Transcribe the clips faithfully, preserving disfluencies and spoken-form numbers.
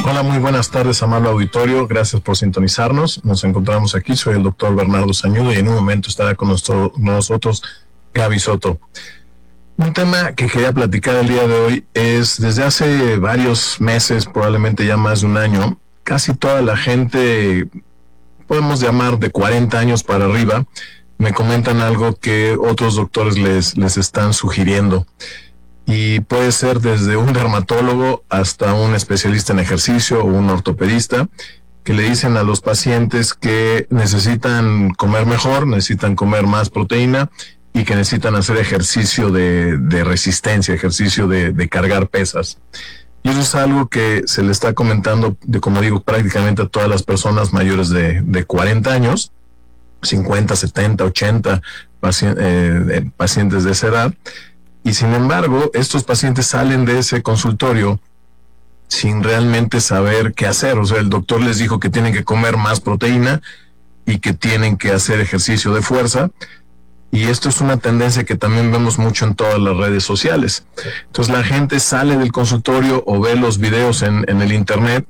Hola, muy buenas tardes, amable auditorio. Gracias por sintonizarnos. Nos encontramos aquí. Soy el doctor Bernardo Sañudo y en un momento estará con nuestro, nosotros Gaby Soto. Un tema que quería platicar el día de hoy es, desde hace varios meses, probablemente ya más de un año, casi toda la gente, podemos llamar de cuarenta años para arriba, me comentan algo que otros doctores les, les están sugiriendo. Y puede ser desde un dermatólogo hasta un especialista en ejercicio o un ortopedista, que le dicen a los pacientes que necesitan comer mejor, necesitan comer más proteína y que necesitan hacer ejercicio de, de resistencia, ejercicio de, de cargar pesas. Y eso es algo que se le está comentando, de, como digo, prácticamente a todas las personas mayores de, de cuarenta años, cincuenta, setenta, ochenta paci- eh, pacientes de esa edad. Y sin embargo, estos pacientes salen de ese consultorio sin realmente saber qué hacer. O sea, el doctor les dijo que tienen que comer más proteína y que tienen que hacer ejercicio de fuerza. Y esto es una tendencia que también vemos mucho en todas las redes sociales. Entonces la gente sale del consultorio o ve los videos en, en el internet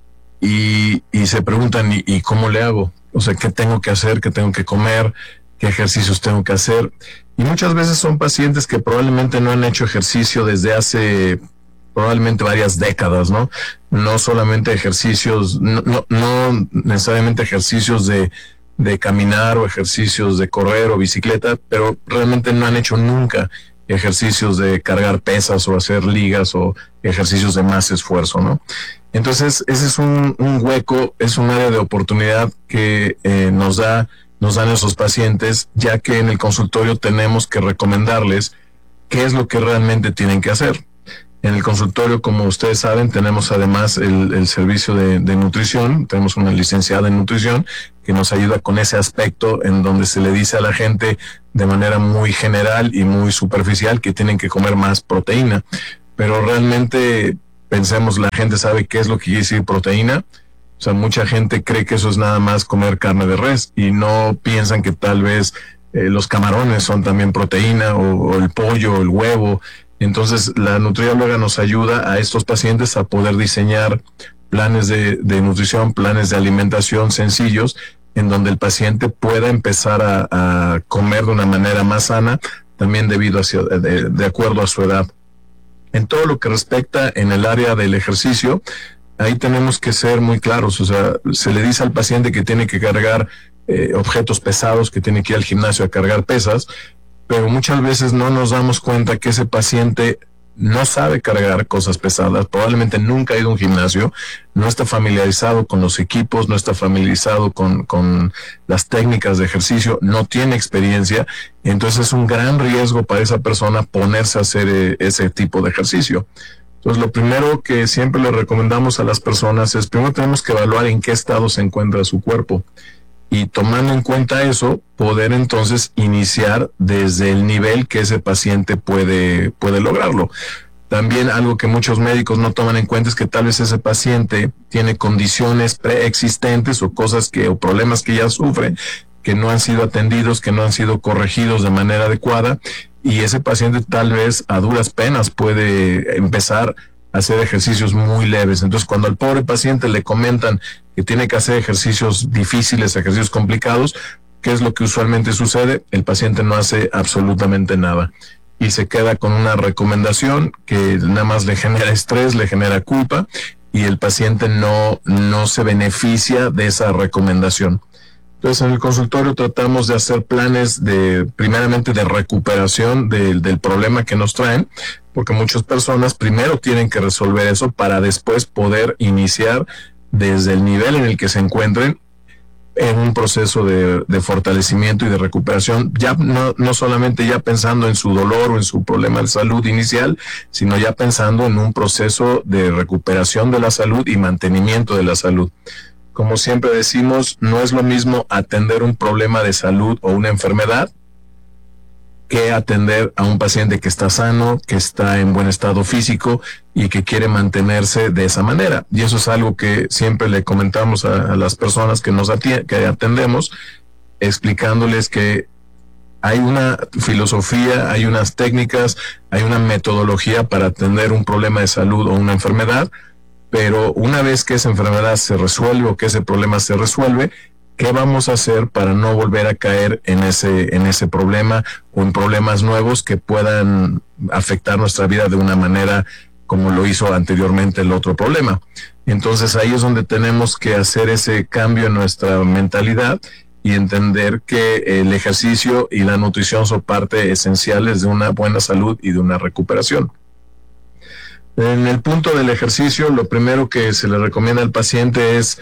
y, y se preguntan, ¿y, ¿y cómo le hago? O sea, ¿qué tengo que hacer? ¿Qué tengo que comer? ¿Qué ejercicios tengo que hacer? Y muchas veces son pacientes que probablemente no han hecho ejercicio desde hace probablemente varias décadas, ¿no? No solamente ejercicios, no, no, no necesariamente ejercicios de, de caminar o ejercicios de correr o bicicleta, pero realmente no han hecho nunca ejercicios de cargar pesas o hacer ligas o ejercicios de más esfuerzo, ¿no? Entonces, ese es un, un hueco, es un área de oportunidad que eh, nos da nos dan esos pacientes, ya que en el consultorio tenemos que recomendarles qué es lo que realmente tienen que hacer. En el consultorio, como ustedes saben, tenemos además el, el servicio de, de nutrición, tenemos una licenciada en nutrición que nos ayuda con ese aspecto en donde se le dice a la gente de manera muy general y muy superficial que tienen que comer más proteína. Pero realmente, pensemos, la gente sabe qué es lo que quiere decir proteína. O sea, mucha gente cree que eso es nada más comer carne de res y no piensan que tal vez eh, los camarones son también proteína o, o el pollo o el huevo. Entonces, la nutrióloga nos ayuda a estos pacientes a poder diseñar planes de, de nutrición, planes de alimentación sencillos, en donde el paciente pueda empezar a, a comer de una manera más sana, también debido a, de, de acuerdo a su edad. En todo lo que respecta en el área del ejercicio, ahí tenemos que ser muy claros. O sea, se le dice al paciente que tiene que cargar eh, objetos pesados, que tiene que ir al gimnasio a cargar pesas, pero muchas veces no nos damos cuenta que ese paciente no sabe cargar cosas pesadas, probablemente nunca ha ido a un gimnasio, no está familiarizado con los equipos, no está familiarizado con, con las técnicas de ejercicio, no tiene experiencia, entonces es un gran riesgo para esa persona ponerse a hacer eh, ese tipo de ejercicio. Entonces, lo primero que siempre le recomendamos a las personas es, primero tenemos que evaluar en qué estado se encuentra su cuerpo y, tomando en cuenta eso, poder entonces iniciar desde el nivel que ese paciente puede, puede lograrlo. También algo que muchos médicos no toman en cuenta es que tal vez ese paciente tiene condiciones preexistentes o cosas que, o problemas que ya sufre, que no han sido atendidos, que no han sido corregidos de manera adecuada, y ese paciente tal vez a duras penas puede empezar a hacer ejercicios muy leves. Entonces, cuando al pobre paciente le comentan que tiene que hacer ejercicios difíciles, ejercicios complicados, ¿qué es lo que usualmente sucede? El paciente no hace absolutamente nada y se queda con una recomendación que nada más le genera estrés, le genera culpa, y el paciente no, no se beneficia de esa recomendación. Entonces, en el consultorio tratamos de hacer planes de, primeramente, de recuperación de, del problema que nos traen, porque muchas personas primero tienen que resolver eso para después poder iniciar desde el nivel en el que se encuentren en un proceso de, de fortalecimiento y de recuperación, ya no, no solamente ya pensando en su dolor o en su problema de salud inicial, sino ya pensando en un proceso de recuperación de la salud y mantenimiento de la salud. Como siempre decimos, no es lo mismo atender un problema de salud o una enfermedad que atender a un paciente que está sano, que está en buen estado físico y que quiere mantenerse de esa manera. Y eso es algo que siempre le comentamos a, a las personas que nos atiend- que atendemos, explicándoles que hay una filosofía, hay unas técnicas, hay una metodología para atender un problema de salud o una enfermedad, pero una vez que esa enfermedad se resuelve o que ese problema se resuelve, ¿qué vamos a hacer para no volver a caer en ese, en ese problema o en problemas nuevos que puedan afectar nuestra vida de una manera como lo hizo anteriormente el otro problema? Entonces ahí es donde tenemos que hacer ese cambio en nuestra mentalidad y entender que el ejercicio y la nutrición son parte esenciales de una buena salud y de una recuperación. En el punto del ejercicio, lo primero que se le recomienda al paciente es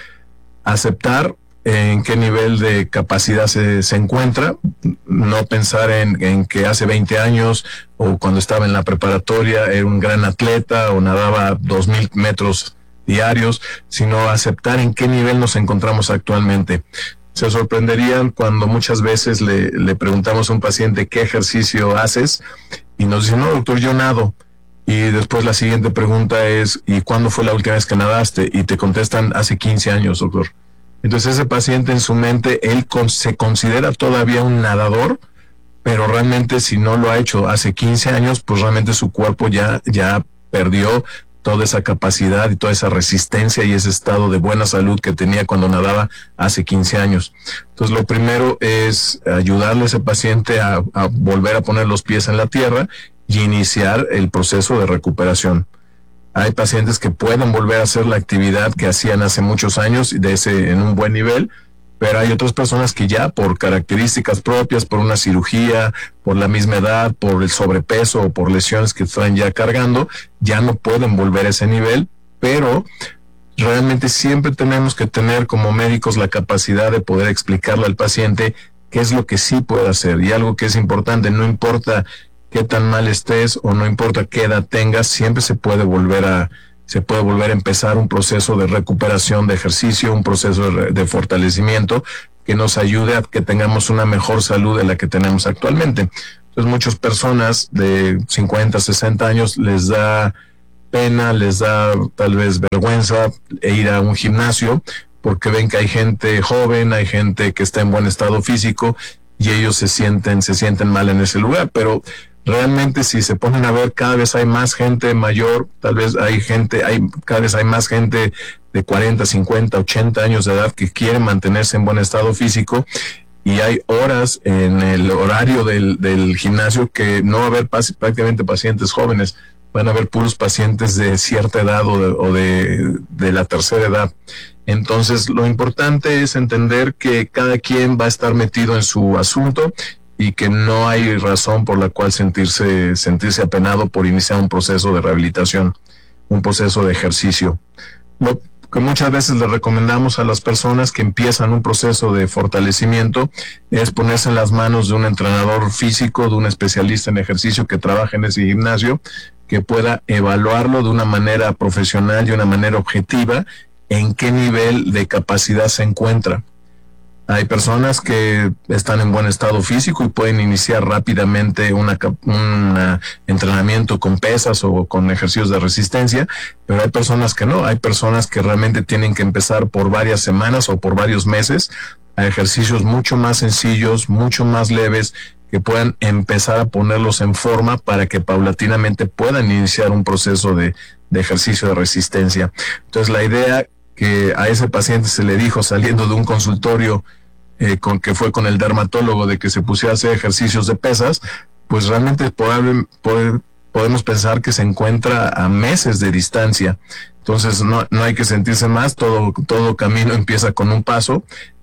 aceptar en qué nivel de capacidad se, se encuentra, no pensar en, en que hace veinte años o cuando estaba en la preparatoria era un gran atleta o nadaba dos mil metros diarios, sino aceptar en qué nivel nos encontramos actualmente. Se sorprenderían cuando muchas veces le, le preguntamos a un paciente qué ejercicio haces y nos dice, no, doctor, yo nado. Y después la siguiente pregunta es, ¿y cuándo fue la última vez que nadaste? Y te contestan, hace quince años, doctor. Entonces ese paciente en su mente, él con, se considera todavía un nadador, pero realmente si no lo ha hecho hace quince años, pues realmente su cuerpo ya, ya perdió toda esa capacidad y toda esa resistencia y ese estado de buena salud que tenía cuando nadaba hace quince años. Entonces lo primero es ayudarle a ese paciente a, a volver a poner los pies en la tierra y iniciar el proceso de recuperación. Hay pacientes que pueden volver a hacer la actividad que hacían hace muchos años de ese, en un buen nivel, pero hay otras personas que ya por características propias, por una cirugía, por la misma edad, por el sobrepeso o por lesiones que están ya cargando, ya no pueden volver a ese nivel, pero realmente siempre tenemos que tener como médicos la capacidad de poder explicarle al paciente qué es lo que sí puede hacer. Y algo que es importante, no importa qué tan mal estés o no importa qué edad tengas, siempre se puede volver a se puede volver a empezar un proceso de recuperación de ejercicio, un proceso de, de fortalecimiento que nos ayude a que tengamos una mejor salud de la que tenemos actualmente. Entonces muchas personas de cincuenta, sesenta años les da pena, les da tal vez vergüenza e ir a un gimnasio porque ven que hay gente joven, hay gente que está en buen estado físico y ellos se sienten, se sienten mal en ese lugar, pero realmente si se ponen a ver, cada vez hay más gente mayor, tal vez hay gente, hay cada vez hay más gente de cuarenta, cincuenta, ochenta años de edad que quiere mantenerse en buen estado físico y hay horas en el horario del, del gimnasio que no va a haber prácticamente pacientes jóvenes, van a haber puros pacientes de cierta edad o de, o de, de la tercera edad. Entonces lo importante es entender que cada quien va a estar metido en su asunto y que no hay razón por la cual sentirse, sentirse apenado por iniciar un proceso de rehabilitación, un proceso de ejercicio. Lo que muchas veces le recomendamos a las personas que empiezan un proceso de fortalecimiento es ponerse en las manos de un entrenador físico, de un especialista en ejercicio que trabaje en ese gimnasio, que pueda evaluarlo de una manera profesional y de una manera objetiva en qué nivel de capacidad se encuentra. Hay personas que están en buen estado físico y pueden iniciar rápidamente una, un entrenamiento con pesas o con ejercicios de resistencia, pero hay personas que no, hay personas que realmente tienen que empezar por varias semanas o por varios meses a ejercicios mucho más sencillos, mucho más leves, que puedan empezar a ponerlos en forma para que paulatinamente puedan iniciar un proceso de, de ejercicio de resistencia. Entonces la idea que a ese paciente se le dijo saliendo de un consultorio eh, con que fue con el dermatólogo de que se pusiera a hacer ejercicios de pesas, pues realmente probable, puede, podemos pensar que se encuentra a meses de distancia. Entonces no, no hay que sentirse más, todo, todo camino empieza con un paso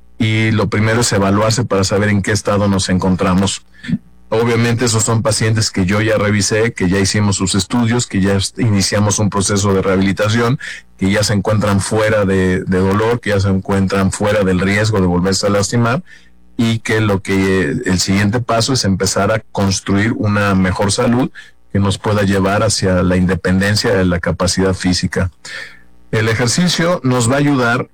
y lo primero es evaluarse para saber en qué estado nos encontramos. Obviamente esos son pacientes que yo ya revisé, que ya hicimos sus estudios, que ya iniciamos un proceso de rehabilitación, que ya se encuentran fuera de, de dolor, que ya se encuentran fuera del riesgo de volverse a lastimar y que lo que el siguiente paso es empezar a construir una mejor salud que nos pueda llevar hacia la independencia de la capacidad física. El ejercicio nos va a ayudar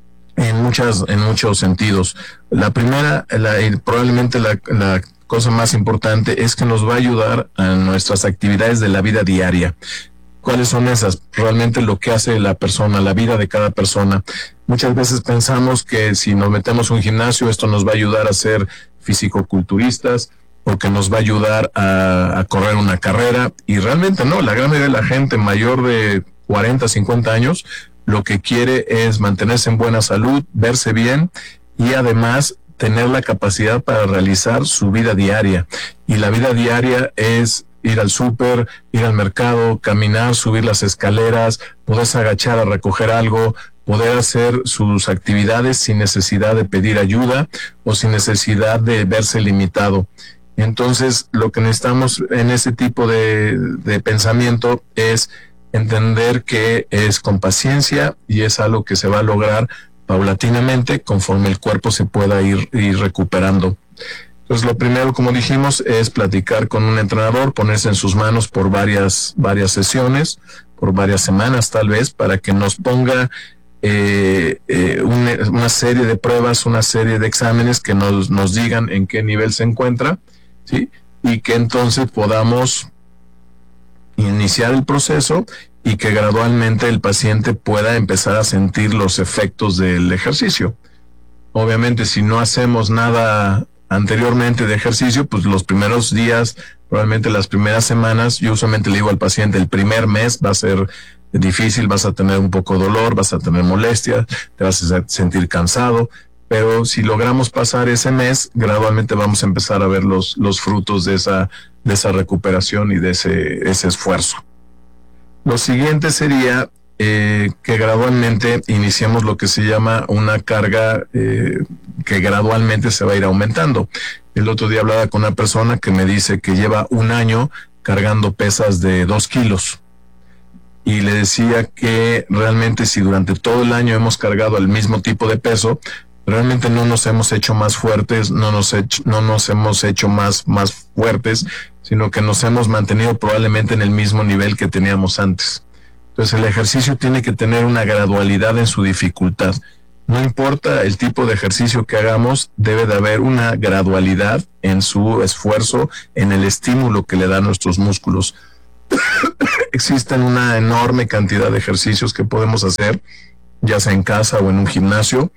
en muchas, en muchos sentidos. La primera, la, probablemente la, la cosa más importante es que nos va a ayudar a nuestras actividades de la vida diaria. ¿Cuáles son esas? Realmente lo que hace la persona, la vida de cada persona. Muchas veces pensamos que si nos metemos a un gimnasio, esto nos va a ayudar a ser fisicoculturistas o que nos va a ayudar a, a correr una carrera. Y realmente no, la gran mayoría de la gente mayor de cuarenta, cincuenta años, lo que quiere es mantenerse en buena salud, verse bien y además tener la capacidad para realizar su vida diaria. Y la vida diaria es ir al súper, ir al mercado, caminar, subir las escaleras, poderse agachar a recoger algo, poder hacer sus actividades sin necesidad de pedir ayuda o sin necesidad de verse limitado. Entonces, lo que necesitamos en ese tipo de, de pensamiento es entender que es con paciencia y es algo que se va a lograr paulatinamente conforme el cuerpo se pueda ir, ir recuperando. Entonces, lo primero, como dijimos, es platicar con un entrenador, ponerse en sus manos por varias, varias sesiones, por varias semanas tal vez, para que nos ponga eh, eh, una, una serie de pruebas, una serie de exámenes que nos, nos digan en qué nivel se encuentra, ¿sí? Y que entonces podamos iniciar el proceso y que gradualmente el paciente pueda empezar a sentir los efectos del ejercicio. Obviamente, si no hacemos nada anteriormente de ejercicio, pues los primeros días, probablemente las primeras semanas, yo usualmente le digo al paciente, el primer mes va a ser difícil, vas a tener un poco de dolor, vas a tener molestia, te vas a sentir cansado, pero si logramos pasar ese mes, gradualmente vamos a empezar a ver los, los frutos de esa, de esa recuperación y de ese, ese esfuerzo. Lo siguiente sería eh, que gradualmente iniciemos lo que se llama una carga eh, que gradualmente se va a ir aumentando. El otro día hablaba con una persona que me dice que lleva un año cargando pesas de dos kilos. Y le decía que realmente si durante todo el año hemos cargado el mismo tipo de peso, realmente no nos hemos hecho más fuertes, no nos, hecho, no nos hemos hecho más, más fuertes, sino que nos hemos mantenido probablemente en el mismo nivel que teníamos antes. Entonces el ejercicio tiene que tener una gradualidad en su dificultad. No importa el tipo de ejercicio que hagamos, debe de haber una gradualidad en su esfuerzo, en el estímulo que le dan nuestros músculos. Existen una enorme cantidad de ejercicios que podemos hacer, ya sea en casa o en un gimnasio,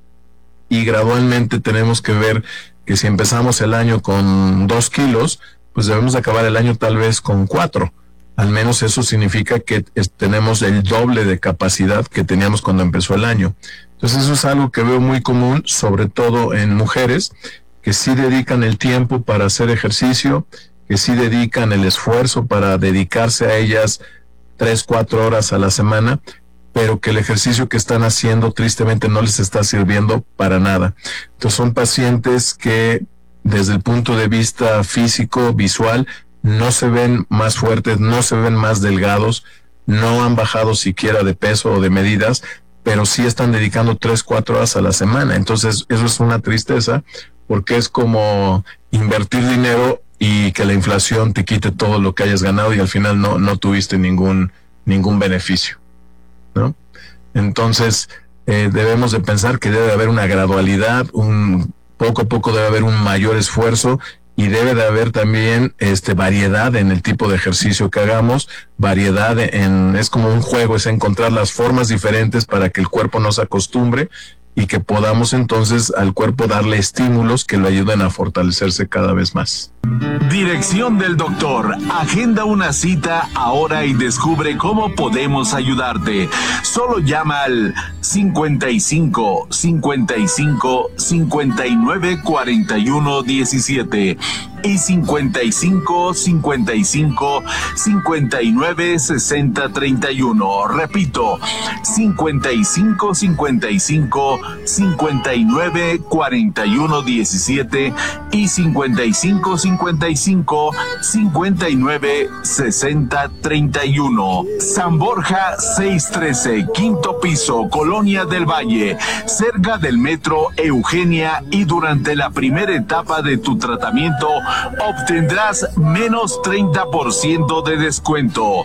y gradualmente tenemos que ver que si empezamos el año con dos kilos, pues debemos acabar el año tal vez con cuatro. Al menos eso significa que es, tenemos el doble de capacidad que teníamos cuando empezó el año. Entonces eso es algo que veo muy común, sobre todo en mujeres, que sí dedican el tiempo para hacer ejercicio, que sí dedican el esfuerzo para dedicarse a ellas tres, cuatro horas a la semana, pero que el ejercicio que están haciendo tristemente no les está sirviendo para nada. Entonces son pacientes que desde el punto de vista físico, visual, no se ven más fuertes, no se ven más delgados, no han bajado siquiera de peso o de medidas, pero sí están dedicando tres, cuatro horas a la semana. Entonces eso es una tristeza, porque es como invertir dinero y que la inflación te quite todo lo que hayas ganado y al final no, no tuviste ningún, ningún beneficio, ¿no? Entonces eh, debemos de pensar que debe haber una gradualidad, un poco a poco debe haber un mayor esfuerzo y debe de haber también este variedad en el tipo de ejercicio que hagamos, variedad en, es como un juego, es encontrar las formas diferentes para que el cuerpo nos acostumbre y que podamos entonces al cuerpo darle estímulos que lo ayuden a fortalecerse cada vez más. Dirección del doctor. Agenda una cita ahora y descubre cómo podemos ayudarte. Solo llama al cincuenta y cinco, cincuenta y cinco, cincuenta y nueve, cuarenta y uno, diecisiete y cincuenta y cinco, cincuenta y cinco, cincuenta y nueve, sesenta, treinta y uno. Repito, cincuenta y cinco, cincuenta y cinco, cincuenta y nueve, cuarenta y uno, diecisiete y cincuenta y cinco, cincuenta y cinco, cincuenta y nueve, sesenta, treinta y uno. San Borja seiscientos trece, quinto piso, Colonia del Valle, cerca del metro Eugenia, y durante la primera etapa de tu tratamiento obtendrás menos treinta por ciento de descuento.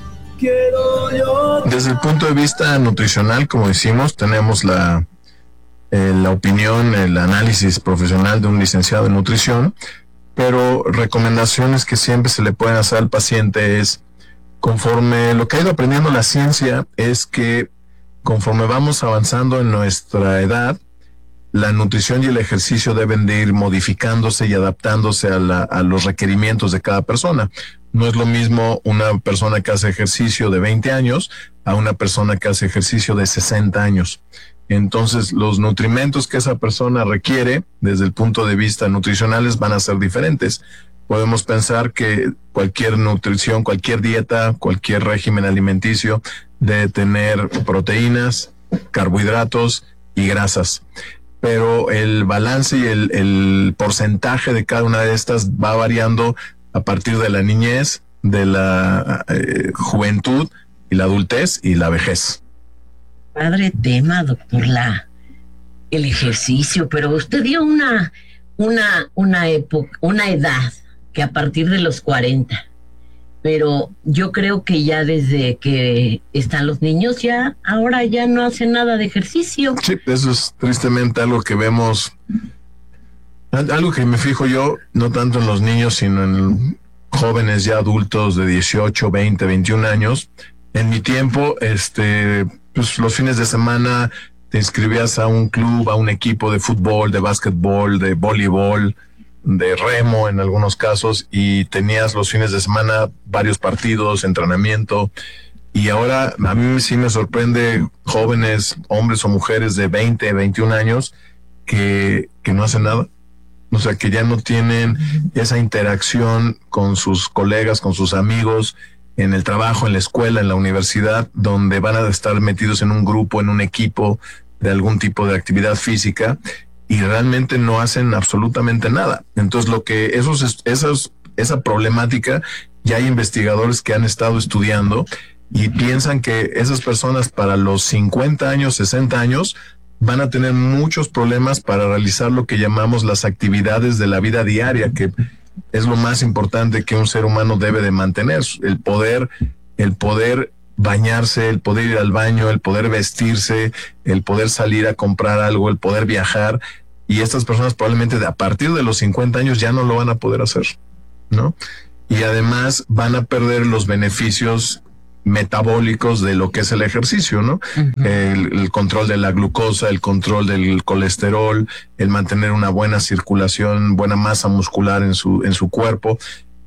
Desde el punto de vista nutricional, como decimos, tenemos la, eh, la opinión, el análisis profesional de un licenciado en nutrición, pero recomendaciones que siempre se le pueden hacer al paciente es, conforme lo que ha ido aprendiendo la ciencia, es que conforme vamos avanzando en nuestra edad, la nutrición y el ejercicio deben de ir modificándose y adaptándose a, la, a los requerimientos de cada persona. No es lo mismo una persona que hace ejercicio de veinte años a una persona que hace ejercicio de sesenta años. Entonces, los nutrimentos que esa persona requiere desde el punto de vista nutricionales van a ser diferentes. Podemos pensar que cualquier nutrición, cualquier dieta, cualquier régimen alimenticio debe tener proteínas, carbohidratos y grasas. Pero el balance y el, el porcentaje de cada una de estas va variando a partir de la niñez, de la eh, juventud y la adultez y la vejez. Padre tema, doctor, la, el ejercicio, pero usted dio una, una, una época, una edad que a partir de los cuarenta, pero yo creo que ya desde que están los niños, ya ahora ya no hacen nada de ejercicio. Sí, eso es tristemente algo que vemos, algo que me fijo yo, no tanto en los niños, sino en jóvenes ya adultos de dieciocho, veinte, veintiún años. En mi tiempo, este, pues los fines de semana te inscribías a un club, a un equipo de fútbol, de básquetbol, de voleibol, de remo en algunos casos, y tenías los fines de semana varios partidos, entrenamiento. Y ahora a mí sí me sorprende jóvenes, hombres o mujeres de veinte, veintiún años que, que no hacen nada. O sea, que ya no tienen esa interacción con sus colegas, con sus amigos, en el trabajo, en la escuela, en la universidad, donde van a estar metidos en un grupo, en un equipo de algún tipo de actividad física, y realmente no hacen absolutamente nada. Entonces, lo que esos, esos, esa problemática, ya hay investigadores que han estado estudiando y piensan que esas personas para los cincuenta años, sesenta años, van a tener muchos problemas para realizar lo que llamamos las actividades de la vida diaria, que es lo más importante que un ser humano debe de mantener, el poder, el poder bañarse, el poder ir al baño, el poder vestirse, el poder salir a comprar algo, el poder viajar. Y estas personas probablemente a partir de los cincuenta años ya no lo van a poder hacer, ¿no? Y además van a perder los beneficios metabólicos de lo que es el ejercicio, ¿no? Uh-huh. El, el control de la glucosa, el control del colesterol, el mantener una buena circulación, buena masa muscular en su, en su cuerpo,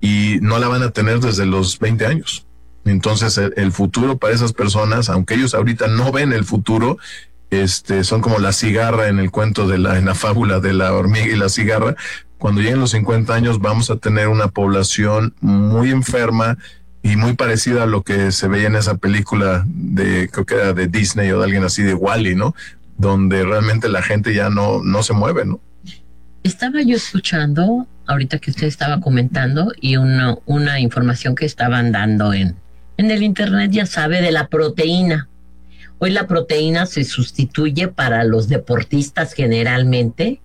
y no la van a tener desde los veinte años. Entonces el, el futuro para esas personas, aunque ellos ahorita no ven el futuro, este, son como la cigarra en el cuento de la, en la fábula de la hormiga y la cigarra. Cuando lleguen los cincuenta años vamos a tener una población muy enferma y muy parecida a lo que se veía en esa película de, creo que era de Disney o de alguien así, de Wall-E, ¿no? Donde realmente la gente ya no, no se mueve, ¿no? Estaba yo escuchando, ahorita que usted estaba comentando, y una, una información que estaban dando en, en el internet, ya sabe, de la proteína. Hoy la proteína se sustituye para los deportistas generalmente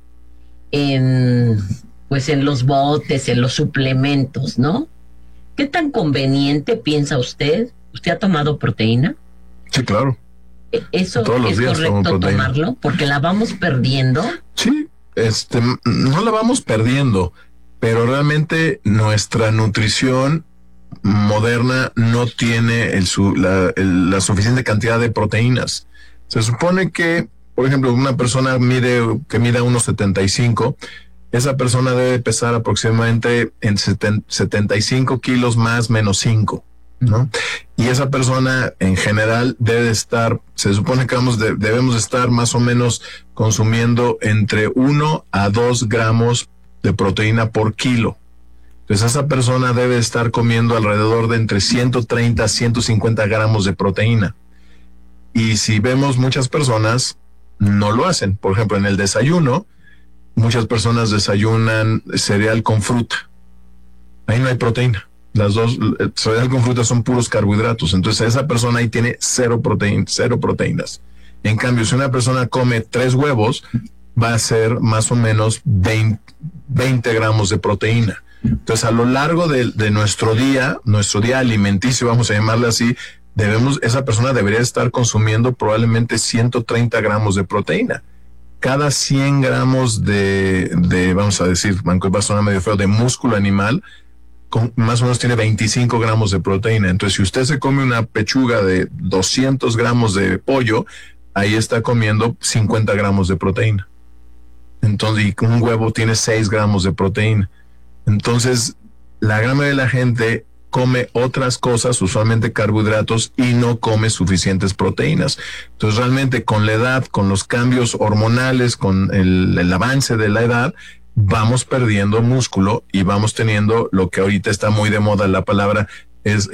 en, pues en los botes, en los suplementos, ¿no? ¿Qué tan conveniente piensa usted? ¿Usted ha tomado proteína? Sí, claro. ¿Eso es correcto tomarlo? Porque la vamos perdiendo. Sí, este, no la vamos perdiendo, pero realmente nuestra nutrición moderna no tiene el, la, el, la suficiente cantidad de proteínas. Se supone que, por ejemplo, una persona mide, que mida uno setenta y cinco, esa persona debe pesar aproximadamente en setenta y cinco kilos más menos cinco, ¿no? Y esa persona en general debe estar, se supone que vamos de, debemos estar más o menos consumiendo entre uno a dos gramos de proteína por kilo. Entonces esa persona debe estar comiendo alrededor de entre ciento treinta a ciento cincuenta gramos de proteína. Y si vemos, muchas personas no lo hacen. Por ejemplo, en el desayuno, muchas personas desayunan cereal con fruta. Ahí no hay proteína. Las dos, el cereal con fruta son puros carbohidratos. Entonces esa persona ahí tiene cero proteína, cero proteínas. En cambio, si una persona come tres huevos, va a ser más o menos veinte, veinte gramos de proteína. Entonces, a lo largo de, de nuestro día, nuestro día alimenticio, vamos a llamarle así, debemos, esa persona debería estar consumiendo probablemente ciento treinta gramos de proteína. Cada cien gramos de, de, vamos a decir, aunque va a sonar medio feo, de músculo animal, con, más o menos tiene veinticinco gramos de proteína. Entonces, si usted se come una pechuga de doscientos gramos de pollo, ahí está comiendo cincuenta gramos de proteína. Entonces, y un huevo tiene seis gramos de proteína. Entonces, la gran mayoría de la gente come otras cosas, usualmente carbohidratos, y no come suficientes proteínas. Entonces, realmente con la edad, con los cambios hormonales, con el, el avance de la edad, vamos perdiendo músculo y vamos teniendo lo que ahorita está muy de moda, la palabra es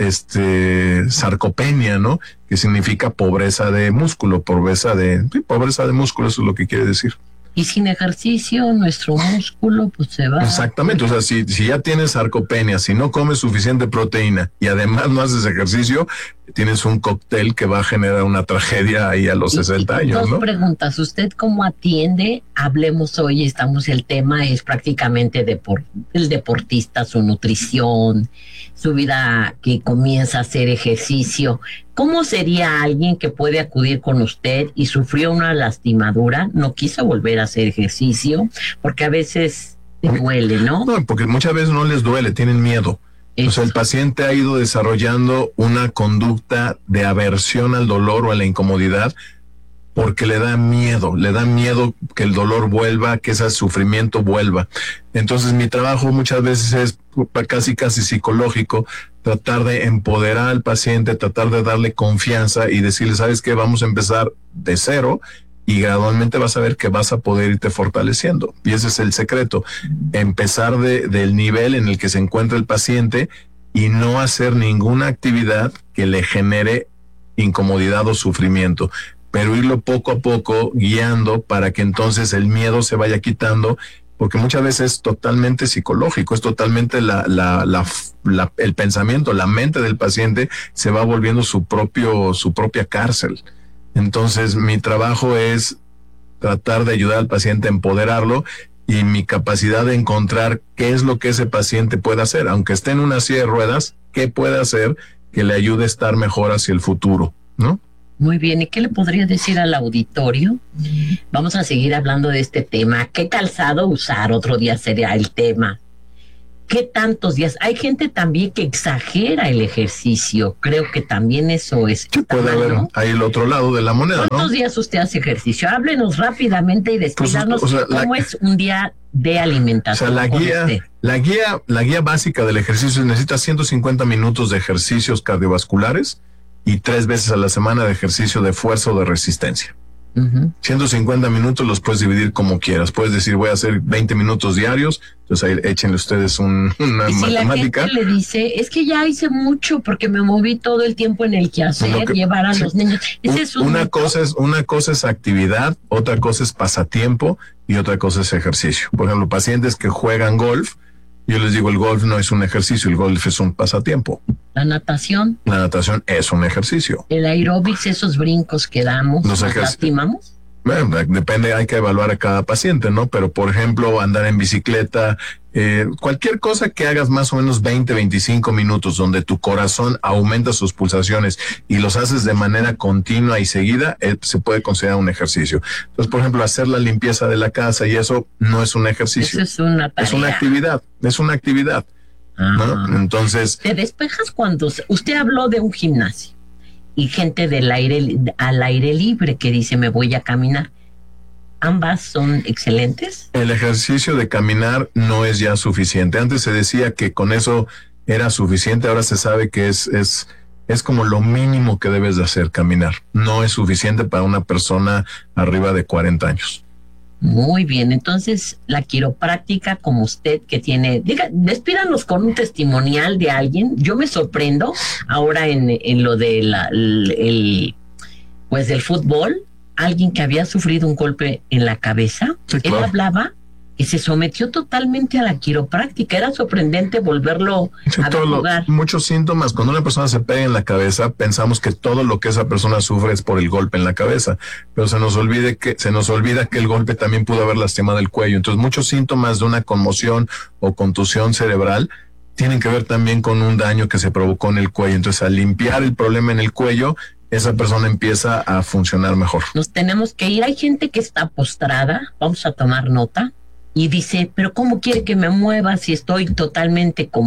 este sarcopenia, ¿no? Que significa pobreza de músculo, pobreza de, sí, pobreza de músculo, eso es lo que quiere decir. Y sin ejercicio, nuestro músculo pues se va. Exactamente, o sea, si, si ya tienes sarcopenia, si no comes suficiente proteína y además no haces ejercicio, tienes un cóctel que va a generar una tragedia ahí a los y, sesenta y años, dos ¿no? Dos preguntas, ¿usted cómo atiende? Hablemos hoy, estamos, el tema es prácticamente depor, el deportista, su nutrición, su vida que comienza a hacer ejercicio. ¿Cómo sería alguien que puede acudir con usted y sufrió una lastimadura, no quiso volver a hacer ejercicio, porque a veces te duele, ¿no? No, porque muchas veces no les duele, tienen miedo. Eso. O sea, el paciente ha ido desarrollando una conducta de aversión al dolor o a la incomodidad porque le da miedo, le da miedo que el dolor vuelva, que ese sufrimiento vuelva. Entonces mi trabajo muchas veces es casi casi psicológico, tratar de empoderar al paciente, tratar de darle confianza y decirle, ¿sabes qué? Vamos a empezar de cero y gradualmente vas a ver que vas a poder irte fortaleciendo. Y ese es el secreto, empezar de, del nivel en el que se encuentra el paciente y no hacer ninguna actividad que le genere incomodidad o sufrimiento, pero irlo poco a poco guiando para que entonces el miedo se vaya quitando, porque muchas veces es totalmente psicológico, es totalmente la, la, la, la, el pensamiento, la mente del paciente se va volviendo su propio, su propia cárcel. Entonces mi trabajo es tratar de ayudar al paciente a empoderarlo y mi capacidad de encontrar qué es lo que ese paciente puede hacer, aunque esté en una silla de ruedas, qué puede hacer que le ayude a estar mejor hacia el futuro, ¿no? Muy bien, ¿y qué le podría decir al auditorio? Vamos a seguir hablando de este tema. ¿Qué calzado usar? Otro día sería el tema. ¿Qué tantos días? Hay gente también que exagera el ejercicio. Creo que también eso es. Sí, puede haber, ¿no? Ahí el otro lado de la moneda, ¿no? ¿Cuántos días usted hace ejercicio? Háblenos rápidamente y despídanos pues, o sea, cómo la, es un día de alimentación. O sea, la guía, la guía, la guía básica del ejercicio necesita ciento cincuenta minutos de ejercicios cardiovasculares y tres veces a la semana de ejercicio de fuerza o de resistencia. Uh-huh. ciento cincuenta minutos los puedes dividir como quieras. Puedes decir, voy a hacer veinte minutos diarios. Entonces ahí échenle ustedes un, una y si matemática. La gente le dice, es que ya hice mucho porque me moví todo el tiempo en el quehacer, bueno, que, llevar a sí, los niños. Ese es un una, cosa es, una cosa es actividad, otra cosa es pasatiempo y otra cosa es ejercicio. Por ejemplo, pacientes que juegan golf, yo les digo, el golf no es un ejercicio, el golf es un pasatiempo. La natación. La natación es un ejercicio. El aeróbics, esos brincos que damos, ¿nos ejerc- lastimamos? Bueno, depende, hay que evaluar a cada paciente, ¿no? Pero, por ejemplo, andar en bicicleta, eh, cualquier cosa que hagas más o menos veinte, veinticinco minutos, donde tu corazón aumenta sus pulsaciones y los haces de manera continua y seguida, eh, se puede considerar un ejercicio. Entonces, por ejemplo, hacer la limpieza de la casa y eso no es un ejercicio. Eso es una tarea. Es una actividad, es una actividad. ¿No? Entonces, te despejas cuando usted habló de un gimnasio y gente del aire al aire libre que dice me voy a caminar. ¿Ambas son excelentes? El ejercicio de caminar no es ya suficiente. Antes se decía que con eso era suficiente, ahora se sabe que es es es como lo mínimo que debes de hacer, caminar. No es suficiente para una persona arriba de cuarenta años. Muy bien, entonces la quiropráctica como usted que tiene, diga, despídanos con un testimonial de alguien. Yo me sorprendo ahora en, en lo de la, el, el pues del fútbol, alguien que había sufrido un golpe en la cabeza, sí, claro. Él hablaba y se sometió totalmente a la quiropráctica. Era sorprendente volverlo sí, a jugar. Lo, muchos síntomas. Cuando una persona se pega en la cabeza, pensamos que todo lo que esa persona sufre es por el golpe en la cabeza, pero se nos olvide que se nos olvida que el golpe también pudo haber lastimado el cuello. Entonces, muchos síntomas de una conmoción o contusión cerebral tienen que ver también con un daño que se provocó en el cuello. Entonces, al limpiar el problema en el cuello, esa persona empieza a funcionar mejor. Nos tenemos que ir. Hay gente que está postrada, vamos a tomar nota, y dice, pero ¿cómo quiere que me mueva si estoy totalmente como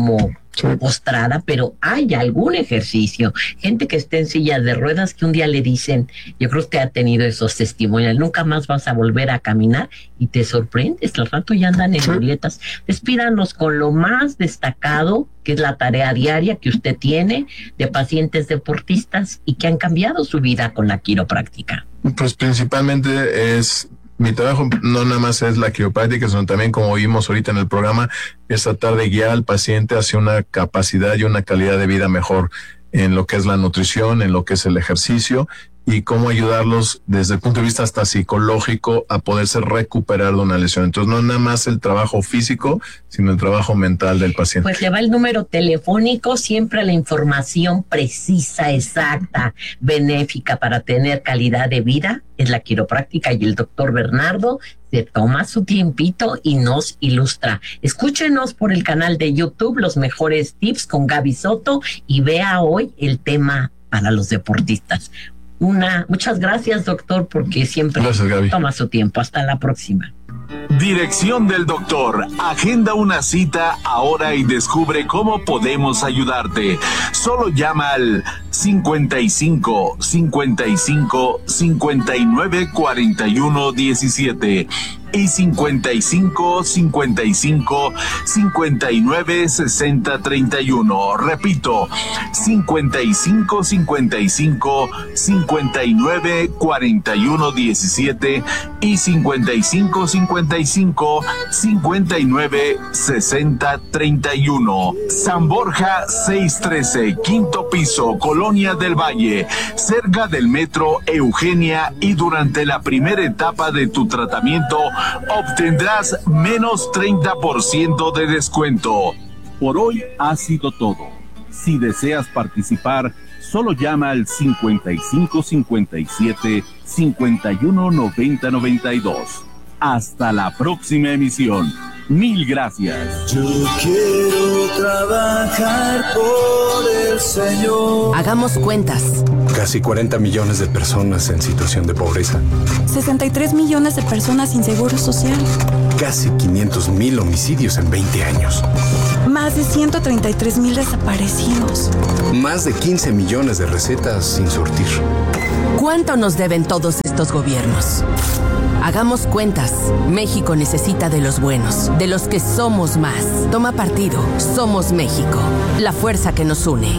sí. postrada, pero hay algún ejercicio. Gente que esté en sillas de ruedas que un día le dicen, yo creo que usted ha tenido esos testimonios, nunca más vas a volver a caminar y te sorprendes, al rato ya andan en glorietas. Sí. Despídanos con lo más destacado, que es la tarea diaria que usted tiene de pacientes deportistas y que han cambiado su vida con la quiropráctica. Pues principalmente es... Mi trabajo no nada más es la quiropráctica, sino también, como vimos ahorita en el programa, es tratar de guiar al paciente hacia una capacidad y una calidad de vida mejor en lo que es la nutrición, en lo que es el ejercicio y cómo ayudarlos desde el punto de vista hasta psicológico a poderse recuperar de una lesión. Entonces, no nada más el trabajo físico, sino el trabajo mental del paciente. Pues le va el número telefónico, siempre la información precisa, exacta, benéfica para tener calidad de vida. Es la quiropráctica y el doctor Bernardo se toma su tiempito y nos ilustra. Escúchenos por el canal de YouTube, los mejores tips con Gaby Soto, y vea hoy el tema para los deportistas. Una, muchas gracias, doctor, porque siempre gracias, toma su tiempo. Hasta la próxima. Dirección del doctor. Agenda una cita ahora y descubre cómo podemos ayudarte. Solo llama al cincuenta y cinco, cincuenta y cinco, cincuenta y nueve, cuarenta y uno, diecisiete y cincuenta y cinco, cincuenta y cinco, cincuenta y nueve, sesenta, treinta y uno. Repito, cincuenta y cinco, cincuenta y cinco, cincuenta y nueve, cuarenta y uno, diecisiete y cincuenta y cinco, cincuenta y cinco, cincuenta y nueve, sesenta, treinta y uno. San Borja seiscientos trece, quinto piso, Colonia del Valle, cerca del metro Eugenia, y durante la primera etapa de tu tratamiento obtendrás menos treinta por ciento de descuento. Por hoy ha sido todo. Si deseas participar, solo llama al cincuenta y cinco, cincuenta y siete, cincuenta y uno, noventa, noventa y dos. Hasta la próxima emisión. Mil gracias. Yo quiero trabajar por el Señor. Hagamos cuentas. Casi cuarenta millones de personas en situación de pobreza. sesenta y tres millones de personas sin seguro social. Casi quinientos mil homicidios en veinte años. Más de ciento treinta y tres mil desaparecidos. Más de quince millones de recetas sin surtir. ¿Cuánto nos deben todos estos gobiernos? Hagamos cuentas. México necesita de los buenos, de los que somos más. Toma partido. Somos México. La fuerza que nos une.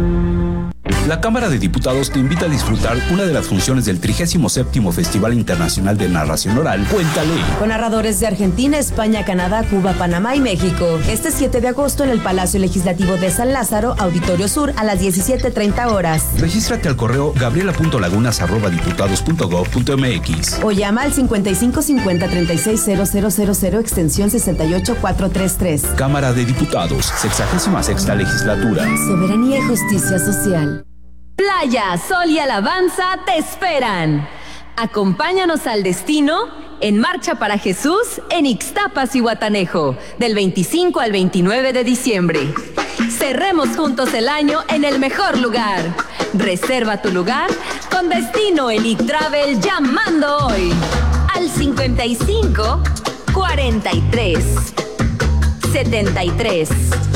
La Cámara de Diputados te invita a disfrutar una de las funciones del trigésimo séptimo Festival Internacional de Narración Oral, Cuéntale. Con narradores de Argentina, España, Canadá, Cuba, Panamá y México. Este siete de agosto en el Palacio Legislativo de San Lázaro, Auditorio Sur, a las diecisiete treinta horas. Regístrate al correo gabriela punto lagunas arroba diputados punto gob punto mx. O llama al cincuenta y cinco cincuenta treinta y seis cero cero cero cero extensión sesenta y ocho cuatrocientos treinta y tres. Cámara de Diputados, sexagésima sexta legislatura. Soberanía y justicia social. Playa, sol y alabanza te esperan. Acompáñanos al destino en Marcha para Jesús en Ixtapas y Guatanejo, del veinticinco al veintinueve de diciembre. Cerremos juntos el año en el mejor lugar. Reserva tu lugar con Destino Elite Travel llamando hoy al cincuenta y cinco, cuarenta y tres, setenta y tres,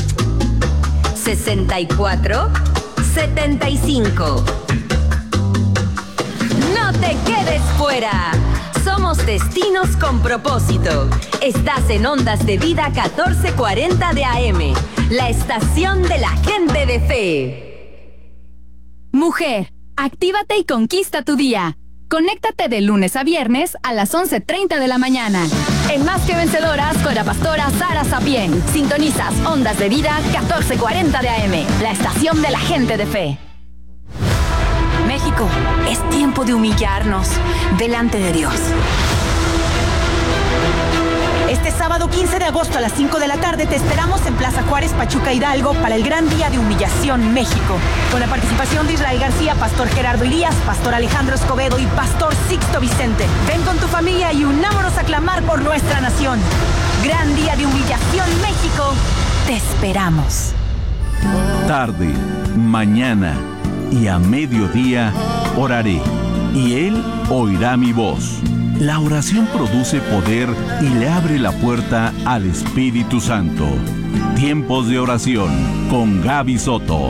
sesenta y cuatro, setenta y cinco. No te quedes fuera. Somos Destinos con Propósito. Estás en Ondas de Vida catorce cuarenta de A M, la estación de la gente de fe. Mujer, actívate y conquista tu día. Conéctate de lunes a viernes a las once treinta de la mañana. En Más que Vencedoras con la pastora Sara Sapien. Sintonizas Ondas de Vida catorce cuarenta de A M, la estación de la gente de fe. México, es tiempo de humillarnos delante de Dios. Este sábado quince de agosto a las cinco de la tarde te esperamos en Plaza Juárez, Pachuca, Hidalgo, para el Gran Día de Humillación México, con la participación de Israel García, Pastor Gerardo Irías, Pastor Alejandro Escobedo y Pastor Sixto Vicente. Ven con tu familia y unámonos a clamar por nuestra nación. Gran Día de Humillación México, te esperamos. Tarde, mañana y a mediodía oraré, y Él oirá mi voz. La oración produce poder y le abre la puerta al Espíritu Santo. Tiempos de oración con Gaby Soto.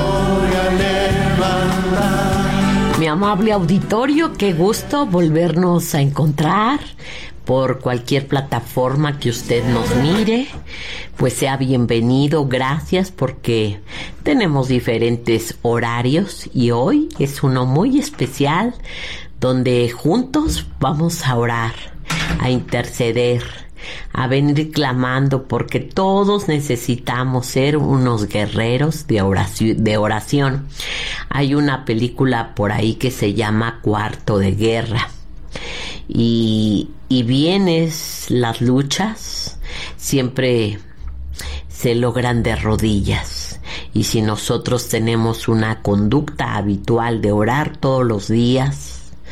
Mi amable auditorio, qué gusto volvernos a encontrar por cualquier plataforma que usted nos mire. Pues sea bienvenido, gracias, porque tenemos diferentes horarios y hoy es uno muy especial donde juntos vamos a orar, a interceder, a venir clamando, porque todos necesitamos ser unos guerreros de oración, de oración. Hay una película por ahí que se llama Cuarto de Guerra. Y, y vienes las luchas, siempre se logran de rodillas. Y si nosotros tenemos una conducta habitual de orar todos los días,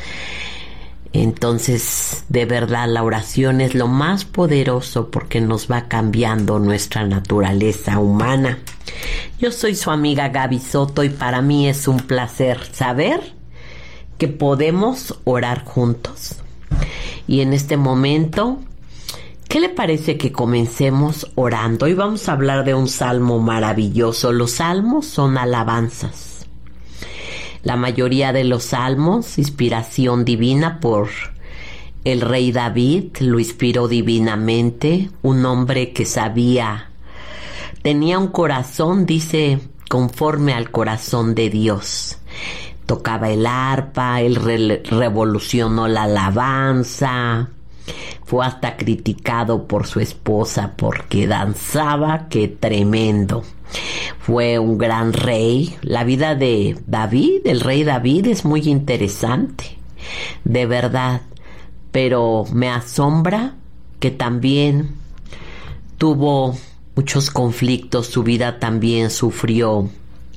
entonces de verdad la oración es lo más poderoso porque nos va cambiando nuestra naturaleza humana. Yo soy su amiga Gaby Soto y para mí es un placer saber que podemos orar juntos. Y en este momento, ¿qué le parece que comencemos orando? Hoy vamos a hablar de un salmo maravilloso. Los salmos son alabanzas. La mayoría de los salmos, inspiración divina por el rey David, lo inspiró divinamente, un hombre que sabía, tenía un corazón, dice, conforme al corazón de Dios. Tocaba el arpa, él re- revolucionó la alabanza, fue hasta criticado por su esposa porque danzaba, qué tremendo. Fue un gran rey. La vida de David, el rey David, es muy interesante, de verdad, pero me asombra que también tuvo muchos conflictos, su vida también sufrió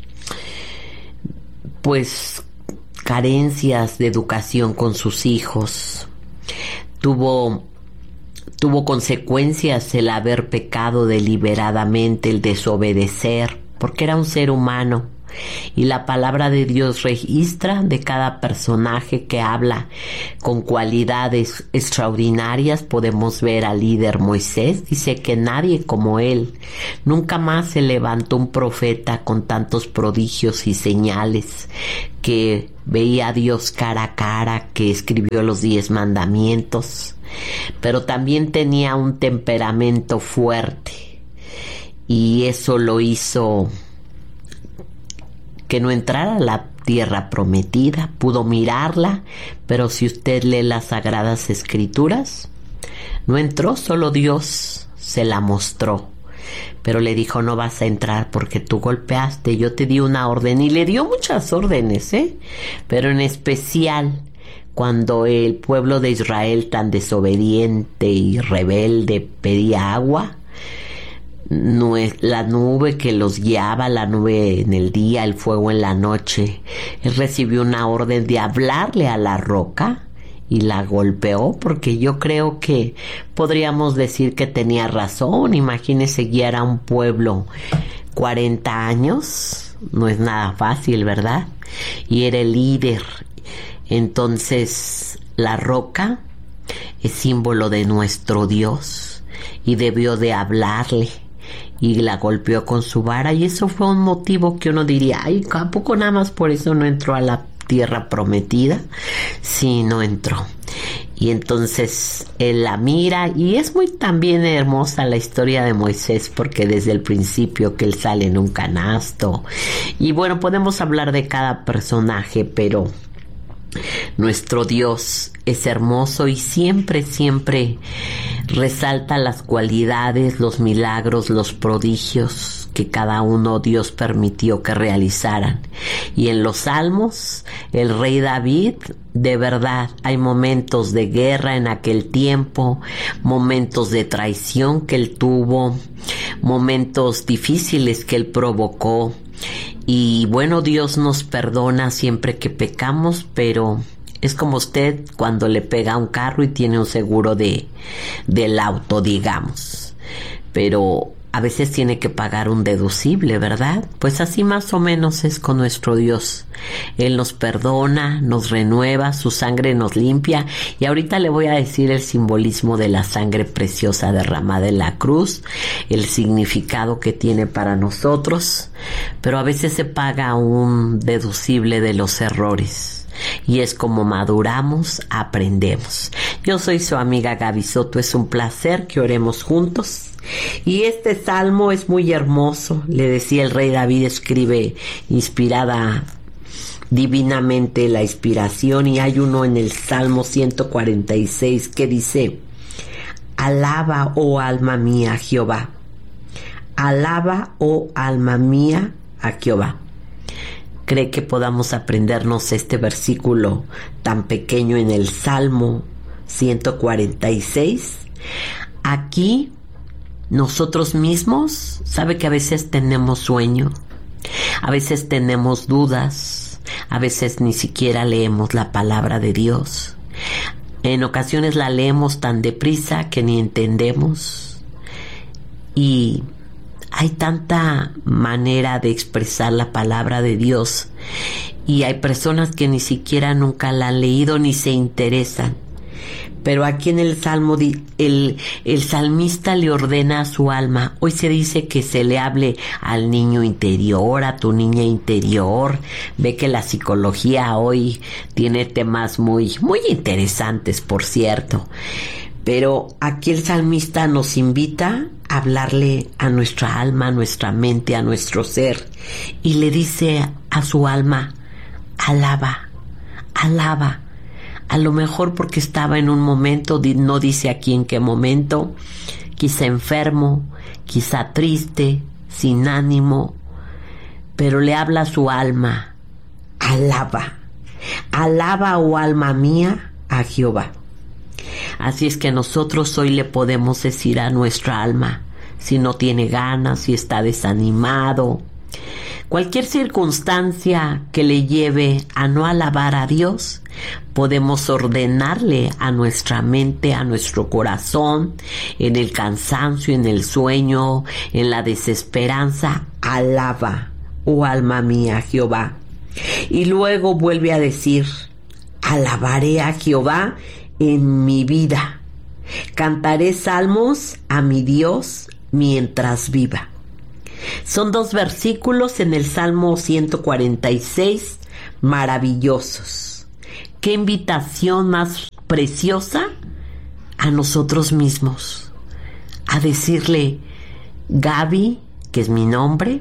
pues carencias de educación con sus hijos, tuvo tuvo consecuencias el haber pecado deliberadamente, el desobedecer, porque era un ser humano. Y la palabra de Dios registra de cada personaje que habla con cualidades extraordinarias. Podemos ver al líder Moisés, dice que nadie como él. Nunca más se levantó un profeta con tantos prodigios y señales, que veía a Dios cara a cara, que escribió los diez mandamientos. Pero también tenía un temperamento fuerte y eso lo hizo que no entrara a la tierra prometida. Pudo mirarla, pero si usted lee las Sagradas Escrituras, no entró, solo Dios se la mostró. Pero le dijo, no vas a entrar porque tú golpeaste, yo te di una orden. Y le dio muchas órdenes, ¿eh? Pero en especial cuando el pueblo de Israel, tan desobediente y rebelde, pedía agua, la nube que los guiaba, la nube en el día, el fuego en la noche, él recibió una orden de hablarle a la roca y la golpeó, porque yo creo que podríamos decir que tenía razón. Imagínese guiar a un pueblo cuarenta años, no es nada fácil, ¿verdad? Y era el líder. Entonces la roca es símbolo de nuestro Dios y debió de hablarle y la golpeó con su vara, y eso fue un motivo que uno diría, ay, ¿a poco nada más por eso no entró a la tierra prometida? Sí, no entró. Y entonces él la mira, y es muy también hermosa la historia de Moisés, porque desde el principio que él sale en un canasto, y bueno, podemos hablar de cada personaje, pero nuestro Dios es hermoso y siempre, siempre resalta las cualidades, los milagros, los prodigios que cada uno Dios permitió que realizaran. Y en los Salmos, el rey David, de verdad, hay momentos de guerra en aquel tiempo, momentos de traición que él tuvo, momentos difíciles que él provocó. Y bueno, Dios nos perdona siempre que pecamos, pero es como usted cuando le pega a un carro y tiene un seguro de del auto, digamos. Pero a veces tiene que pagar un deducible, ¿verdad? Pues así más o menos es con nuestro Dios. Él nos perdona, nos renueva, su sangre nos limpia. Y ahorita le voy a decir el simbolismo de la sangre preciosa derramada en la cruz, el significado que tiene para nosotros. Pero a veces se paga un deducible de los errores. Y es como maduramos, aprendemos. Yo soy su amiga Gaby Soto, es un placer que oremos juntos. Y este salmo es muy hermoso, le decía el rey David, escribe inspirada divinamente la inspiración, y hay uno en el Salmo ciento cuarenta y seis que dice: alaba, oh alma mía, a Jehová. Alaba, oh alma mía, a Jehová. ¿Cree que podamos aprendernos este versículo tan pequeño en el Salmo ciento cuarenta y seis? Aquí nosotros mismos, sabe que a veces tenemos sueño, a veces tenemos dudas, a veces ni siquiera leemos la palabra de Dios. En ocasiones la leemos tan deprisa que ni entendemos. Y hay tanta manera de expresar la palabra de Dios, y hay personas que ni siquiera nunca la han leído ni se interesan. Pero aquí en el Salmo, el, el salmista le ordena a su alma. Hoy se dice que se le hable al niño interior, a tu niña interior. Ve que la psicología hoy tiene temas muy, muy interesantes, por cierto. Pero aquí el salmista nos invita a hablarle a nuestra alma, a nuestra mente, a nuestro ser. Y le dice a su alma: alaba, alaba. A lo mejor porque estaba en un momento, no dice aquí en qué momento, quizá enfermo, quizá triste, sin ánimo, pero le habla a su alma: alaba, alaba, oh alma mía, a Jehová. Así es que nosotros hoy le podemos decir a nuestra alma, si no tiene ganas, si está desanimado, cualquier circunstancia que le lleve a no alabar a Dios, podemos ordenarle a nuestra mente, a nuestro corazón, en el cansancio, en el sueño, en la desesperanza: alaba, oh alma mía, a Jehová. Y luego vuelve a decir: alabaré a Jehová en mi vida, cantaré salmos a mi Dios mientras viva. Son dos versículos en el Salmo ciento cuarenta y seis maravillosos. Qué invitación más preciosa a nosotros mismos, a decirle: Gaby, que es mi nombre,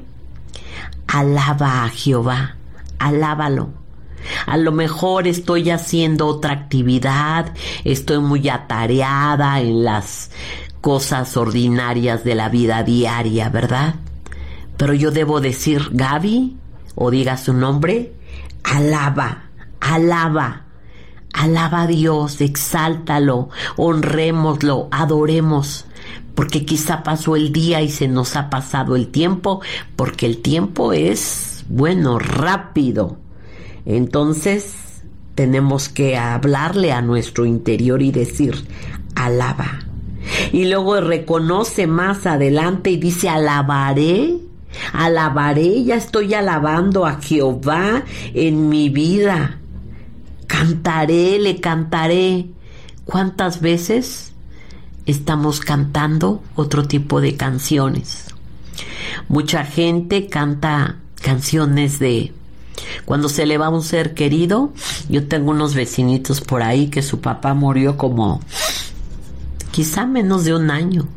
alaba a Jehová, alábalo. A lo mejor estoy haciendo otra actividad, estoy muy atareada en las cosas ordinarias de la vida diaria, ¿verdad? Pero yo debo decir: Gaby, o diga su nombre, alaba, alaba, alaba a Dios, exáltalo, honrémoslo, adoremos, porque quizá pasó el día y se nos ha pasado el tiempo, porque el tiempo es, bueno, rápido. Entonces tenemos que hablarle a nuestro interior y decir: alaba. Y luego reconoce más adelante y dice: alabaré, alabaré, ya estoy alabando a Jehová en mi vida. Cantaré, le cantaré. ¿Cuántas veces estamos cantando otro tipo de canciones? Mucha gente canta canciones de cuando se le va un ser querido. Yo tengo unos vecinitos por ahí que su papá murió como quizá menos de un año,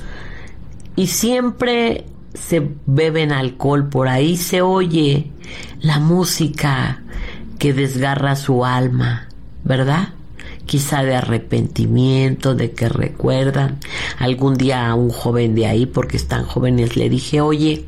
y siempre se beben alcohol. Por ahí se oye la música que desgarra su alma, ¿verdad? Quizá de arrepentimiento, de que recuerdan. Algún día a un joven de ahí, porque están jóvenes, le dije: oye,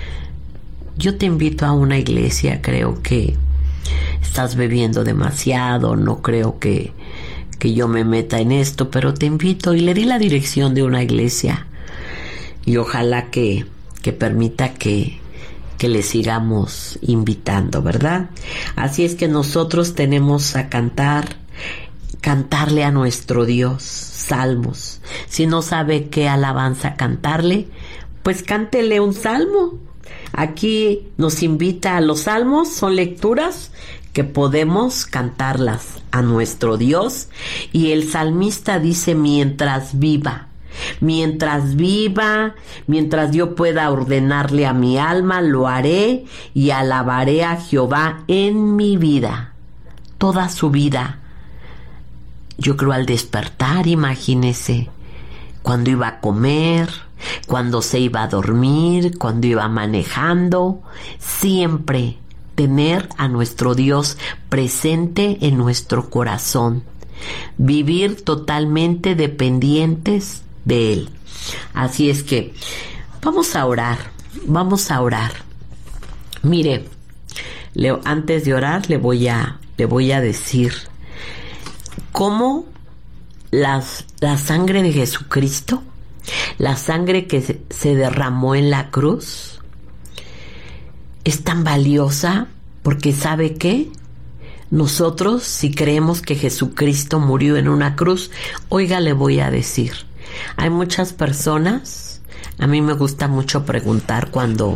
yo te invito a una iglesia, creo que estás bebiendo demasiado, no creo que, que yo me meta en esto, pero te invito. Y le di la dirección de una iglesia, y ojalá que, que permita que, que le sigamos invitando, ¿verdad? Así es que nosotros tenemos a cantar, cantarle a nuestro Dios salmos. Si no sabe qué alabanza cantarle, pues cántele un salmo. Aquí nos invita a los salmos, son lecturas que podemos cantarlas a nuestro Dios. Y el salmista dice: mientras viva, mientras viva, mientras yo pueda ordenarle a mi alma, lo haré y alabaré a Jehová en mi vida. Toda su vida. Yo creo al despertar, imagínese, cuando iba a comer, cuando se iba a dormir, cuando iba manejando, siempre tener a nuestro Dios presente en nuestro corazón, vivir totalmente dependientes de Él. Así es que vamos a orar, vamos a orar. Mire, le, antes de orar le voy a, le voy a decir cómo las, la sangre de Jesucristo, la sangre que se, se derramó en la cruz, es tan valiosa porque ¿sabe qué? Nosotros, si creemos que Jesucristo murió en una cruz, oiga, le voy a decir, hay muchas personas, a mí me gusta mucho preguntar cuando,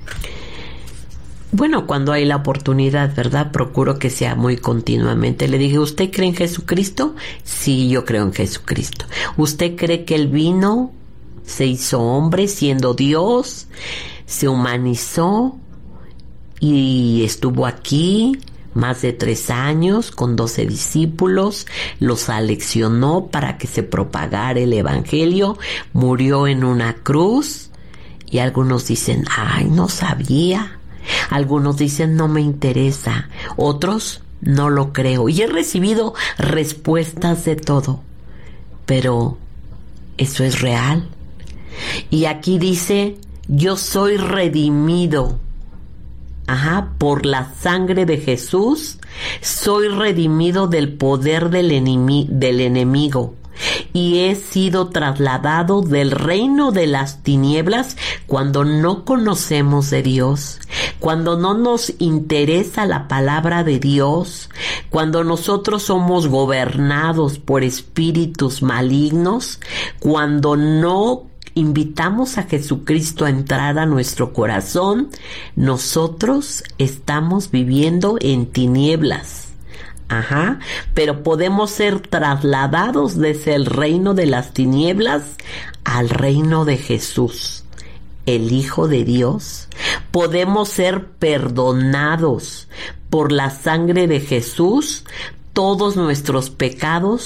bueno, cuando hay la oportunidad, ¿verdad? Procuro que sea muy continuamente. Le dije, ¿usted cree en Jesucristo? Sí, yo creo en Jesucristo. ¿Usted cree que Él vino, se hizo hombre siendo Dios, se humanizó y estuvo aquí más de tres años con doce discípulos, los aleccionó para que se propagara el evangelio, murió en una cruz? Y algunos dicen, ay, no sabía. Algunos dicen, no me interesa. Otros, no lo creo. Y he recibido respuestas de todo. Pero eso es real. Y aquí dice, yo soy redimido. Ajá, por la sangre de Jesús, soy redimido del poder del, enemi- del enemigo. Y he sido trasladado del reino de las tinieblas cuando no conocemos de Dios, cuando no nos interesa la palabra de Dios, cuando nosotros somos gobernados por espíritus malignos, cuando no invitamos a Jesucristo a entrar a nuestro corazón, nosotros estamos viviendo en tinieblas. Ajá, pero podemos ser trasladados desde el reino de las tinieblas al reino de Jesús, el Hijo de Dios. Podemos ser perdonados por la sangre de Jesús, todos nuestros pecados